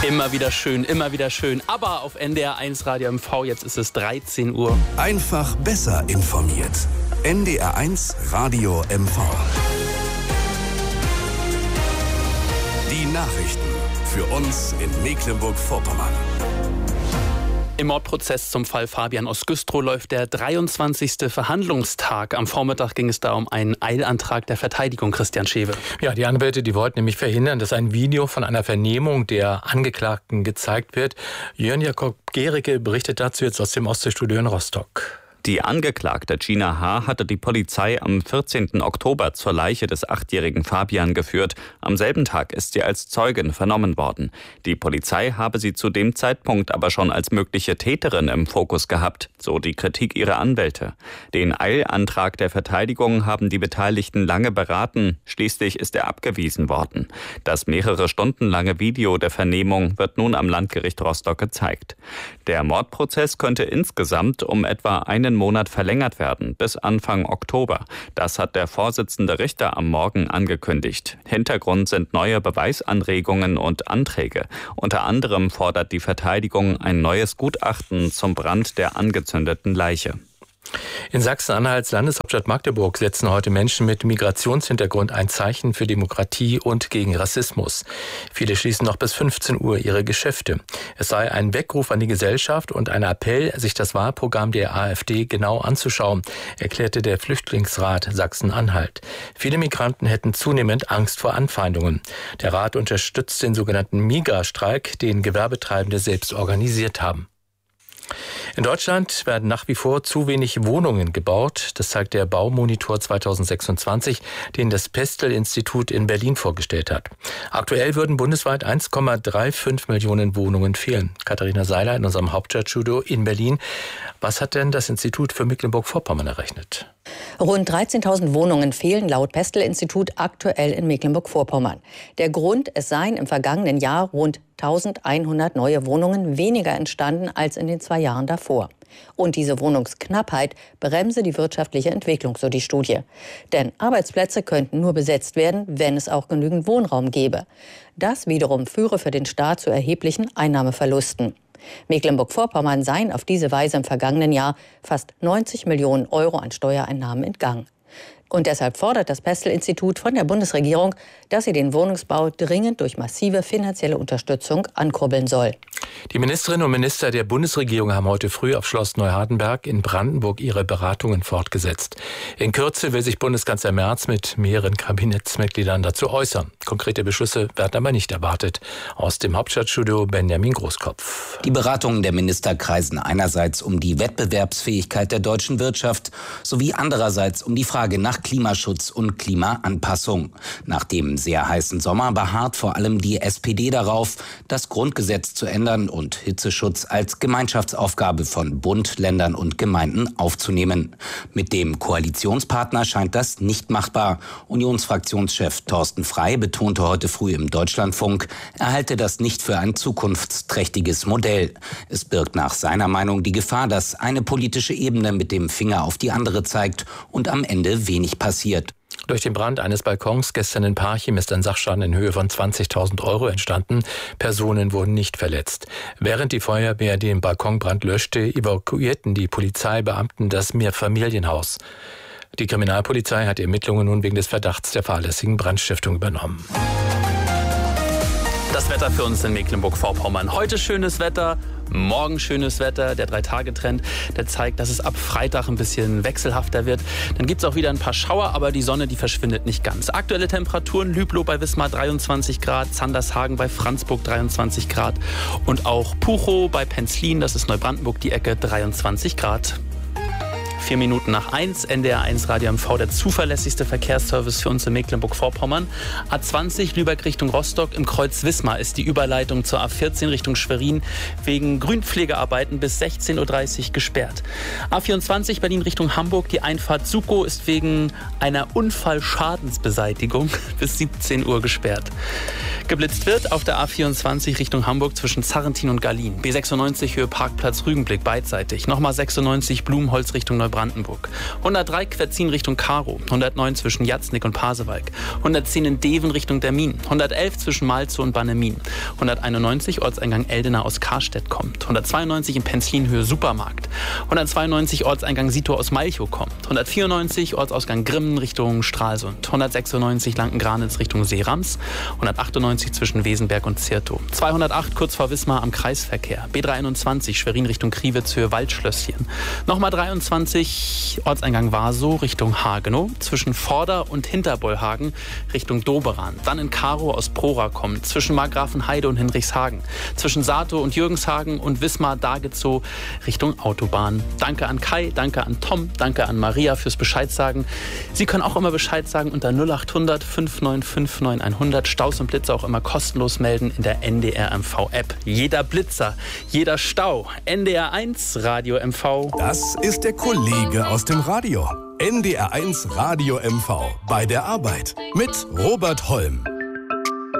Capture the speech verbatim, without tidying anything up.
Immer wieder schön, immer wieder schön. Aber auf N D R eins Radio M V, jetzt ist es dreizehn Uhr. Einfach besser informiert. N D R eins Radio M V. Die Nachrichten für uns in Mecklenburg-Vorpommern. Im Mordprozess zum Fall Fabian aus Güstrow läuft der dreiundzwanzigste Verhandlungstag. Am Vormittag ging es da um einen Eilantrag der Verteidigung, Christian Schewe. Ja, die Anwälte, die wollten nämlich verhindern, dass ein Video von einer Vernehmung der Angeklagten gezeigt wird. Jörn Jakob Gericke berichtet dazu jetzt aus dem Ostseestudio in Rostock. Die Angeklagte Gina H. hatte die Polizei am vierzehnten Oktober zur Leiche des achtjährigen Fabian geführt. Am selben Tag ist sie als Zeugin vernommen worden. Die Polizei habe sie zu dem Zeitpunkt aber schon als mögliche Täterin im Fokus gehabt, so die Kritik ihrer Anwälte. Den Eilantrag der Verteidigung haben die Beteiligten lange beraten. Schließlich ist er abgewiesen worden. Das mehrere Stunden lange Video der Vernehmung wird nun am Landgericht Rostock gezeigt. Der Mordprozess könnte insgesamt um etwa einen Monat verlängert werden, bis Anfang Oktober. Das hat der Vorsitzende Richter am Morgen angekündigt. Hintergrund sind neue Beweisanregungen und Anträge. Unter anderem fordert die Verteidigung ein neues Gutachten zum Brand der angezündeten Leiche. In Sachsen-Anhalts Landeshauptstadt Magdeburg setzen heute Menschen mit Migrationshintergrund ein Zeichen für Demokratie und gegen Rassismus. Viele schließen noch bis fünfzehn Uhr ihre Geschäfte. Es sei ein Weckruf an die Gesellschaft und ein Appell, sich das Wahlprogramm der AfD genau anzuschauen, erklärte der Flüchtlingsrat Sachsen-Anhalt. Viele Migranten hätten zunehmend Angst vor Anfeindungen. Der Rat unterstützt den sogenannten Miga-Streik, den Gewerbetreibende selbst organisiert haben. In Deutschland werden nach wie vor zu wenig Wohnungen gebaut. Das zeigt der Baumonitor zweitausendsechsundzwanzig, den das Pestel-Institut in Berlin vorgestellt hat. Aktuell würden bundesweit eins Komma fünfunddreißig Millionen Wohnungen fehlen. Katharina Seiler in unserem Hauptstadtstudio in Berlin. Was hat denn das Institut für Mecklenburg-Vorpommern errechnet? Rund dreizehntausend Wohnungen fehlen laut Pestel-Institut aktuell in Mecklenburg-Vorpommern. Der Grund, es seien im vergangenen Jahr rund eintausendeinhundert neue Wohnungen weniger entstanden als in den zwei Jahren davor. Und diese Wohnungsknappheit bremse die wirtschaftliche Entwicklung, so die Studie. Denn Arbeitsplätze könnten nur besetzt werden, wenn es auch genügend Wohnraum gäbe. Das wiederum führe für den Staat zu erheblichen Einnahmeverlusten. Mecklenburg-Vorpommern seien auf diese Weise im vergangenen Jahr fast neunzig Millionen Euro an Steuereinnahmen entgangen. Und deshalb fordert das Pestel-Institut von der Bundesregierung, dass sie den Wohnungsbau dringend durch massive finanzielle Unterstützung ankurbeln soll. Die Ministerinnen und Minister der Bundesregierung haben heute früh auf Schloss Neuhardenberg in Brandenburg ihre Beratungen fortgesetzt. In Kürze will sich Bundeskanzler Merz mit mehreren Kabinettsmitgliedern dazu äußern. Konkrete Beschlüsse werden aber nicht erwartet. Aus dem Hauptstadtstudio Benjamin Großkopf. Die Beratungen der Minister kreisen einerseits um die Wettbewerbsfähigkeit der deutschen Wirtschaft sowie andererseits um die Frage nach Klimaschutz und Klimaanpassung. Nach dem sehr heißen Sommer beharrt vor allem die S P D darauf, das Grundgesetz zu ändern und Hitzeschutz als Gemeinschaftsaufgabe von Bund, Ländern und Gemeinden aufzunehmen. Mit dem Koalitionspartner scheint das nicht machbar. Unionsfraktionschef Thorsten Frey betonte heute früh im Deutschlandfunk, er halte das nicht für ein zukunftsträchtiges Modell. Es birgt nach seiner Meinung die Gefahr, dass eine politische Ebene mit dem Finger auf die andere zeigt und am Ende wenig passiert. Durch den Brand eines Balkons gestern in Parchim ist ein Sachschaden in Höhe von zwanzigtausend Euro entstanden. Personen wurden nicht verletzt. Während die Feuerwehr den Balkonbrand löschte, evakuierten die Polizeibeamten das Mehrfamilienhaus. Die Kriminalpolizei hat die Ermittlungen nun wegen des Verdachts der fahrlässigen Brandstiftung übernommen. Das Wetter für uns in Mecklenburg-Vorpommern. Heute schönes Wetter, morgen schönes Wetter. Der Drei-Tage-Trend, der zeigt, dass es ab Freitag ein bisschen wechselhafter wird. Dann gibt es auch wieder ein paar Schauer, aber die Sonne, die verschwindet nicht ganz. Aktuelle Temperaturen: Lüblow bei Wismar dreiundzwanzig Grad, Zandershagen bei Franzburg dreiundzwanzig Grad und auch Puchow bei Penzlin, das ist Neubrandenburg die Ecke, dreiundzwanzig Grad. Vier Minuten nach eins, N D R eins Radio M V, der zuverlässigste Verkehrsservice für uns in Mecklenburg-Vorpommern. A zwanzig Lübeck Richtung Rostock, im Kreuz Wismar ist die Überleitung zur A vierzehn Richtung Schwerin wegen Grünpflegearbeiten bis sechzehn Uhr dreißig gesperrt. A vierundzwanzig Berlin Richtung Hamburg, die Einfahrt Sukow ist wegen einer Unfallschadensbeseitigung bis siebzehn Uhr gesperrt. Geblitzt wird auf der A vierundzwanzig Richtung Hamburg zwischen Zarrentin und Garlin. B sechsundneunzig Höhe Parkplatz Rügenblick beidseitig. Nochmal sechsundneunzig Blumenholz Richtung Neubrandenburg. Brandenburg. hundertdrei Quetzin Richtung Karow, hundertneun zwischen Jatznik und Pasewalk, hundertzehn in Deven Richtung Dermin, hundertelf zwischen Malzow und Bannemin, hunderteinundneunzig Ortseingang Eldena aus Karstedt kommt, hundertzweiundneunzig in Penzlinhöhe Supermarkt, hundertzweiundneunzig Ortseingang Sito aus Malchow kommt, hundertvierundneunzig Ortsausgang Grimmen Richtung Stralsund, hundertsechsundneunzig Lanken-Granitz Richtung Seerams, hundertachtundneunzig zwischen Wesenberg und Zirtow, zweihundertacht kurz vor Wismar am Kreisverkehr, B dreihunderteinundzwanzig Schwerin Richtung Kriwitz Höhe Waldschlösschen, nochmal dreiundzwanzig Ortseingang Warsow Richtung Hagenow, zwischen Vorder- und Hinterbollhagen Richtung Doberan, dann in Karow aus Prora kommt, zwischen Markgrafenheide und Hinrichshagen, zwischen Sato und Jürgenshagen und Wismar-Dagezow Richtung Autobahn. Danke an Kai, danke an Tom, danke an Maria fürs Bescheid sagen. Sie können auch immer Bescheid sagen unter null acht hundert fünf neun fünf neun hundert. Staus und Blitzer auch immer kostenlos melden in der N D R M V-App. Jeder Blitzer, jeder Stau. N D R eins Radio M V. Das ist der Kollege aus dem Radio. N D R eins Radio M V bei der Arbeit mit Robert Holm.